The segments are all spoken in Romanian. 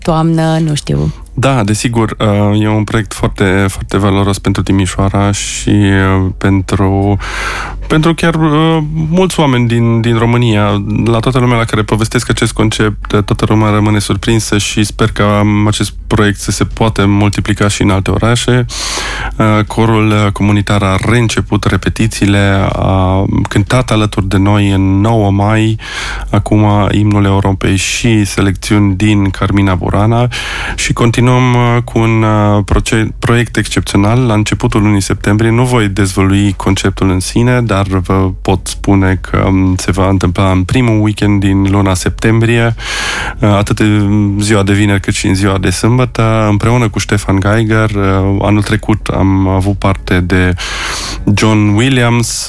toamnă, nu știu. Da, desigur, e un proiect foarte, foarte valoros pentru Timișoara și pentru chiar mulți oameni din România. La toată lumea la care povestesc acest concept, toată lumea rămâne surprinsă și sper că acest proiect să se poată multiplica și în alte orașe. Corul comunitar a reînceput repetițiile, a cântat alături de noi în 9 mai, acum imnul Europei și selecțiuni din Carmina Burana și continuăm cu un proiect excepțional. La începutul lunii septembrie nu voi dezvălui conceptul în sine, dar vă pot spune că se va întâmpla în primul weekend din luna septembrie, atât în ziua de vineri cât și în ziua de sâmbătă, împreună cu Ștefan Geiger. Anul trecut am avut parte de John Williams,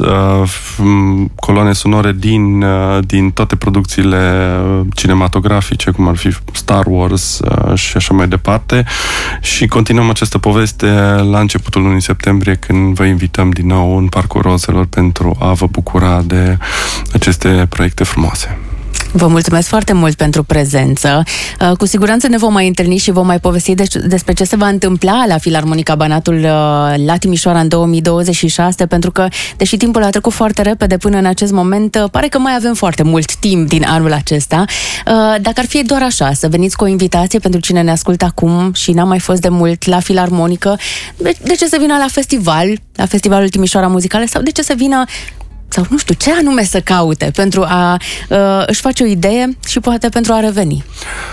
coloane sonore din toate producțiile cinematografice, cum ar fi Star Wars și așa mai departe. Și continuăm această poveste la începutul lunii septembrie, când vă invităm din nou în Parcul Rozelor pentru a vă bucura de aceste proiecte frumoase. Vă mulțumesc foarte mult pentru prezență. Cu siguranță ne vom mai întâlni și vom mai povesti despre ce se va întâmpla la Filarmonica Banatul la Timișoara în 2026, pentru că, deși timpul a trecut foarte repede până în acest moment, pare că mai avem foarte mult timp din anul acesta. Dacă ar fi doar așa, să veniți cu o invitație pentru cine ne ascultă acum și n-a mai fost de mult la Filarmonică, de ce să vină la Festivalul Timișoara Muzicală, sau de ce să vină, sau nu știu, ce anume să caute pentru a își face o idee și poate pentru a reveni?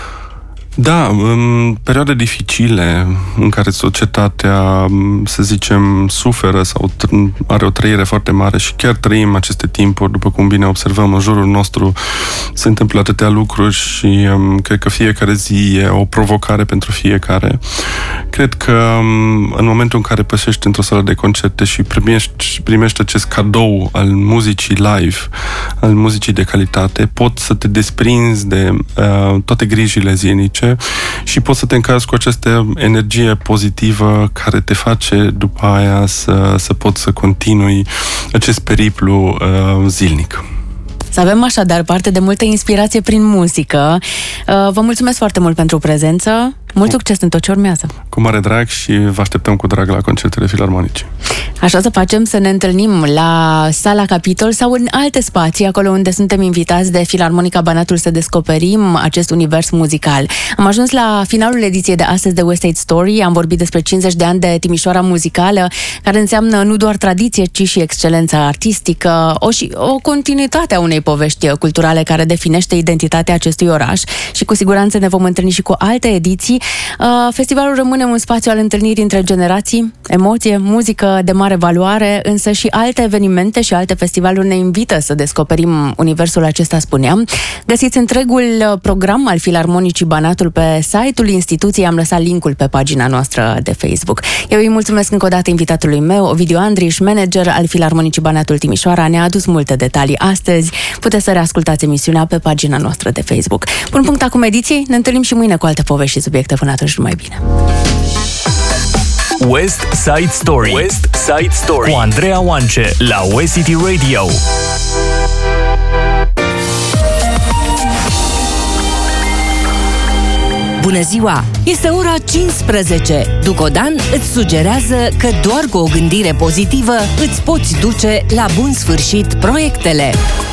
Da, în perioade dificile în care societatea, să zicem, suferă sau are o trăire foarte mare și chiar trăim aceste timpuri, după cum bine observăm în jurul nostru, se întâmplă atâtea lucruri și cred că fiecare zi e o provocare pentru fiecare. Cred că în momentul în care pășești într-o sală de concerte și primești acest cadou al muzicii live, al muzicii de calitate, poți să te desprinzi de toate grijile zilnice și poți să te încarci cu această energie pozitivă care te face după aia să poți să continui acest periplu zilnic. Să avem așadar parte de multă inspirație prin muzică. Vă mulțumesc foarte mult pentru prezență. Mult succes în tot ce urmează. Cu mare drag și vă așteptăm cu drag la concertele filarmonice. Așa să facem, să ne întâlnim la Sala Capitol sau în alte spații, acolo unde suntem invitați de Filarmonica Banatul să descoperim acest univers muzical. Am ajuns la finalul ediției de astăzi de West Side Story. Am vorbit despre 50 de ani de Timișoara muzicală, care înseamnă nu doar tradiție, ci și excelență artistică, o continuitate a unei povești culturale care definește identitatea acestui oraș și cu siguranță ne vom întâlni și cu alte ediții. Festivalul rămâne un spațiu al întâlnirii între generații, emoție, muzică de mare valoare, însă și alte evenimente și alte festivaluri ne invită să descoperim universul acesta, spuneam. Găsiți întregul program al Filarmonicii Banatul pe site-ul instituției, am lăsat linkul pe pagina noastră de Facebook. Eu îi mulțumesc încă o dată invitatului meu, Ovidiu Andriș, manager al Filarmonicii Banatul Timișoara. Ne-a adus multe detalii astăzi. Puteți să reascultați emisiunea pe pagina noastră de Facebook. Pun punct acum ediției, ne întâlnim și mâine cu alte povești și subiecte. Până atunci, numai bine! West Side Story. West Side Story cu Andreea Oance la West City Radio. Bună ziua! Este ora 15. Ducodan îți sugerează că doar cu o gândire pozitivă îți poți duce la bun sfârșit proiectele.